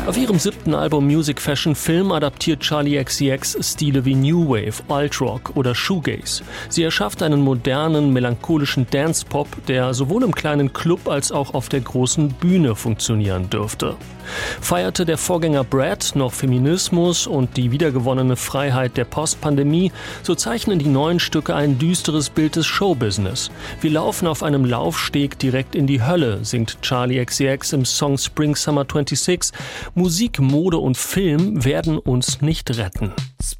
Auf ihrem 7. Album Music Fashion Film adaptiert Charli XCX Stile wie New Wave, Alt-Rock oder Shoegaze. Sie erschafft einen modernen, melancholischen Dance-Pop, der sowohl im kleinen Club als auch auf der großen Bühne funktionieren dürfte. Feierte der Vorgänger Brad noch Feminismus und die wiedergewonnene Freiheit der Postpandemie, so zeichnen die neuen Stücke ein düsteres Bild des Showbusiness. Wir laufen auf einem Laufsteg direkt in die Hölle, singt Charli XCX im Song Spring Summer 26. Musik, Mode und Film werden uns nicht retten.